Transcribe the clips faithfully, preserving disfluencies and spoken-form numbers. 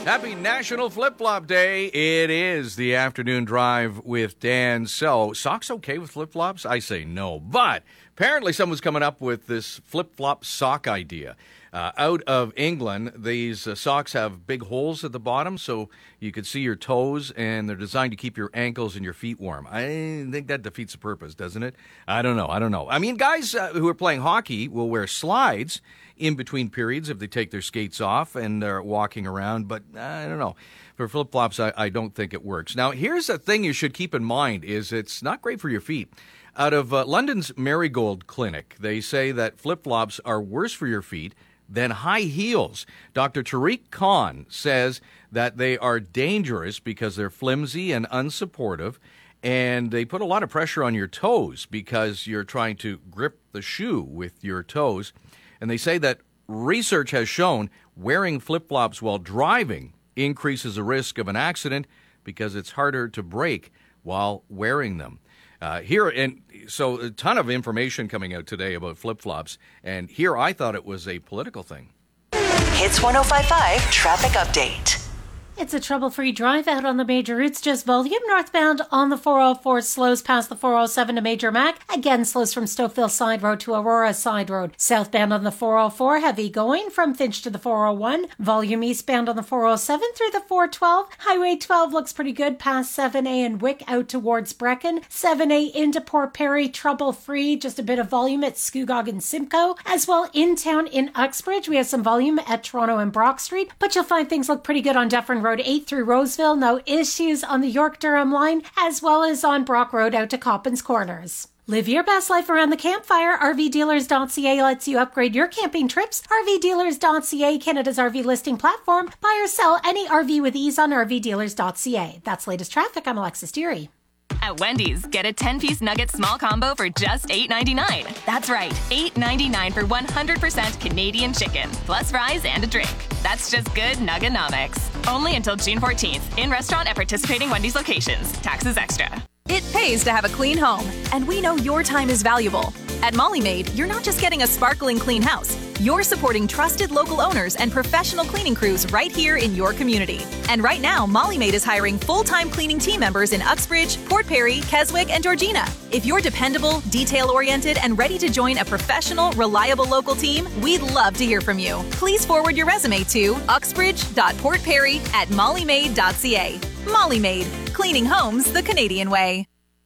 Happy National Flip Flop Day. It is the afternoon drive with Dan. So, socks okay with flip flops? I say no. But apparently someone's coming up with this flip flop sock idea. Uh, out of England, these uh, socks have big holes at the bottom so you can see your toes, and they're designed to keep your ankles and your feet warm. I think that defeats the purpose, doesn't it? I don't know. I don't know. I mean, guys uh, who are playing hockey will wear slides in between periods if they take their skates off and they're walking around, but uh, I don't know. For flip-flops, I, I don't think it works. Now, here's a thing you should keep in mind is it's not great for your feet. Out of uh, London's Marigold Clinic, they say that flip-flops are worse for your feet than high heels. Doctor Tariq Khan says that they are dangerous because they're flimsy and unsupportive, and they put a lot of pressure on your toes because you're trying to grip the shoe with your toes. And they say that research has shown wearing flip-flops while driving increases the risk of an accident because it's harder to brake while wearing them. Uh, here, and so a ton of information coming out today about flip-flops, and here I thought it was a political thing. Hits one oh five point five Traffic Update. It's a trouble-free drive out on the major routes, just volume. Northbound on the four oh four slows past the four oh seven to Major Mac. Again, slows from Stouffville Side Road to Aurora Side Road. Southbound on the four oh four, heavy going from Finch to the four oh one. Volume eastbound on the four oh seven through the four twelve. Highway twelve looks pretty good past seven A and Wick out towards Brecken. seven A into Port Perry, trouble-free. Just a bit of volume at Scugog and Simcoe. As well, in town in Uxbridge, we have some volume at Toronto and Brock Street. But you'll find things look pretty good on Dufferin Road eight through Roseville. No issues on the York-Durham line, as well as on Brock Road out to Coppins Corners. Live your best life around the campfire. R V dealers dot C A lets you upgrade your camping trips. R V dealers dot C A, Canada's R V listing platform. Buy or sell any R V with ease on R V dealers dot C A. That's latest traffic. I'm Alexis Deary. At Wendy's, get a ten-piece nugget small combo for just eight ninety-nine. That's right, eight ninety-nine for one hundred percent Canadian chicken, plus fries and a drink. That's just good Nuggenomics. Only until June fourteenth, in restaurant at participating Wendy's locations. Taxes extra. It pays to have a clean home, and we know your time is valuable. At Molly Maid, you're not just getting a sparkling clean house. You're supporting trusted local owners and professional cleaning crews right here in your community. And right now, Molly Maid is hiring full-time cleaning team members in Uxbridge, Port Perry, Keswick, and Georgina. If you're dependable, detail-oriented, and ready to join a professional, reliable local team, we'd love to hear from you. Please forward your resume to uxbridge dot port perry at molly maid dot c a. Molly Maid, cleaning homes the Canadian way.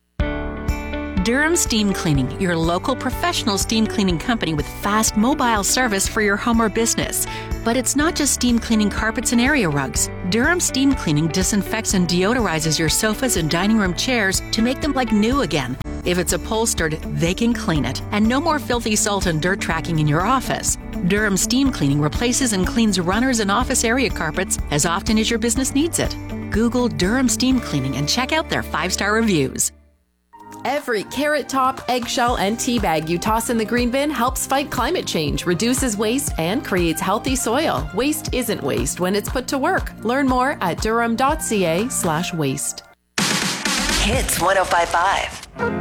Durham Steam Cleaning, your local professional steam cleaning company with fast mobile service for your home or business. But it's not just steam cleaning carpets and area rugs. Durham Steam Cleaning disinfects and deodorizes your sofas and dining room chairs to make them like new again. If it's upholstered, they can clean it. And no more filthy salt and dirt tracking in your office. Durham Steam Cleaning replaces and cleans runners and office area carpets as often as your business needs it. Google Durham Steam Cleaning and check out their five-star reviews. Every carrot top, eggshell, and tea bag you toss in the green bin helps fight climate change, reduces waste, and creates healthy soil. Waste isn't waste when it's put to work. Learn more at durham dot c a slash waste. Hits one oh five point five.